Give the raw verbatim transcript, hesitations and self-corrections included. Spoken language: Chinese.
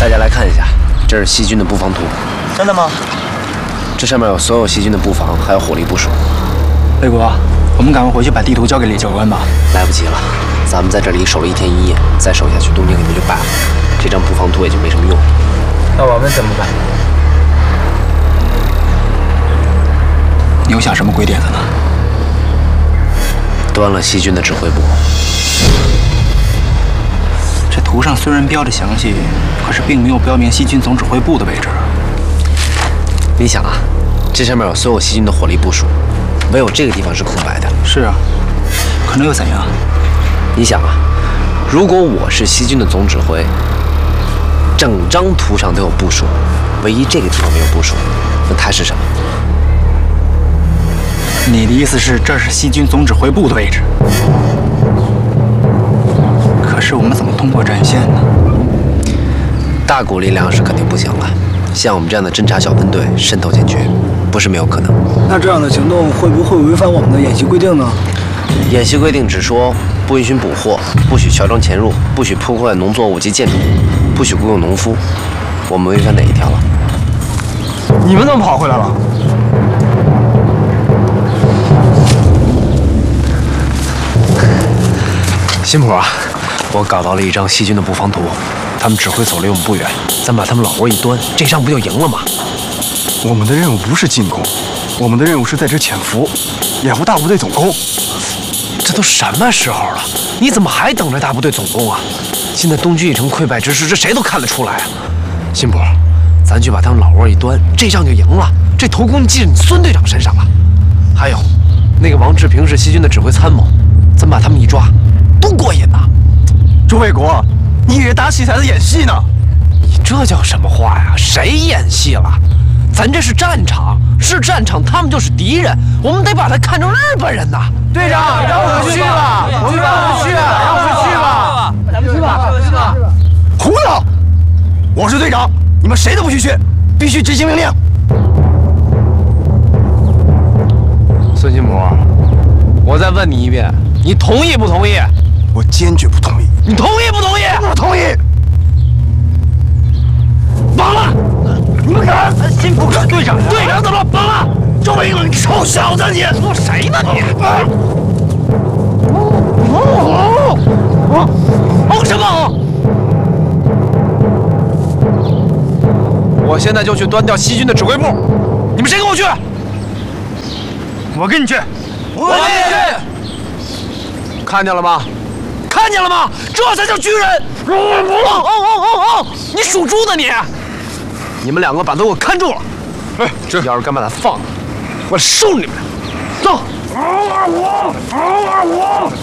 大家来看一下，这是西军的布防图。 真的吗？ 这上面有所有西军的布防，还有火力部署。 魏国，我们赶快回去把地图交给李教官吧。 来不及了，咱们在这里守了一天一夜，再守下去，东京肯定就败了。这张布防图也就没什么用。 那我们怎么办？ 你有想什么鬼点子呢？ 端了西军的指挥部。 这图上虽然标着详细，可是并没有标明西军总指挥部的位置。 你想啊，这上面有所有西军的火力部署，唯有这个地方是空白的。 是啊，可能又怎样？ 你想啊，如果我是西军的总指挥，整张图上都有部署，唯一这个地方没有部署，那它是什么？ 你的意思是这是西军总指挥部的位置？可是我们怎么通过战线呢？ 大股力量是肯定不行了，像我们这样的侦察小分队渗透进去，不是没有可能。 那这样的行动会不会违反我们的演习规定呢？ 演习规定只说不允许捕获，不许乔装潜入，不许破坏农作物及建筑，不许雇佣农夫。我们违反哪一条了？ 你们怎么跑回来了？ 新普啊，我搞到了一张西军的布防图，他们指挥所离我们不远，咱把他们老窝一端，这仗不就赢了吗？ 我们的任务不是进攻，我们的任务是在这潜伏，掩护大部队总攻。 这都什么时候了，你怎么还等着大部队总攻啊？现在东军已成溃败之势，这谁都看得出来啊。新普，咱去把他们老窝一端，这仗就赢了，这头功记在你孙队长身上了。还有，那个王志平是西军的指挥参谋，咱把他们一抓，多过瘾呐！ 朱卫国，你以为打起才在演戏呢？ 你这叫什么话呀？谁演戏了？咱这是战场，是战场，他们就是敌人，我们得把他看成日本人呐！ 队长，让我们去吧，我们让我们去，让我们去吧，咱们去吧，去吧！ 胡闹！我是队长，你们谁都不许去，必须执行命令。 孙新普，我再问你一遍，你同意不同意？ 我坚决不同意。 你同意不同意？ 不同意。 绑了！ 你们敢？ 新普是队长，队长怎么了？绑了！ 周伟冷，臭小子你！ 说谁呢你？哦什么哦？我现在就去端掉西军的指挥部，你们谁跟我去？ 我跟你去。 我跟你去。看见了吗？看见了吗？这才叫军人！哦哦哦哦哦！你属猪的你！你们两个把他给我看住了！哎，这要是敢把他放了，我收你们！走！ 二五，二五。